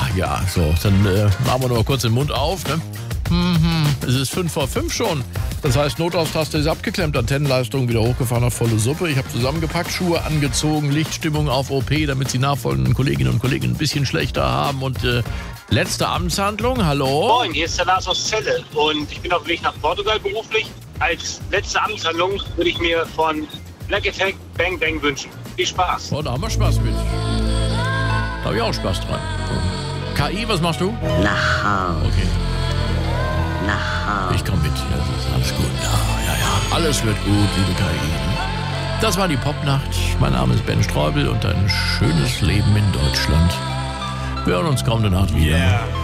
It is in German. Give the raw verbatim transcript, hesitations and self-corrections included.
ja, so, dann äh, machen wir noch mal kurz den Mund auf. Ne? Mhm. Es ist fünf vor fünf schon. Das heißt, Notauftaste ist abgeklemmt, Antennenleistung wieder hochgefahren auf volle Suppe. Ich habe zusammengepackt, Schuhe angezogen, Lichtstimmung auf O P, damit die nachfolgenden Kolleginnen und Kollegen ein bisschen schlechter haben. Und äh, letzte Amtshandlung, hallo? Moin, hier ist der Lars aus Celle und ich bin auf dem Weg nach Portugal beruflich. Als letzte Amtshandlung würde ich mir von Black Effect Bang Bang wünschen. Viel Spaß. Oh, da haben wir Spaß mit. Da habe ich auch Spaß dran. K I, was machst du? Nach Hause. Okay. Nach Hause. Ich komme mit. Ja, das ist alles gut. Ja, ja, ja. Alles wird gut, liebe K I. Das war die Popnacht. Mein Name ist Ben Streubel und ein schönes Leben in Deutschland. Wir hören uns kommende Nacht wieder. Yeah.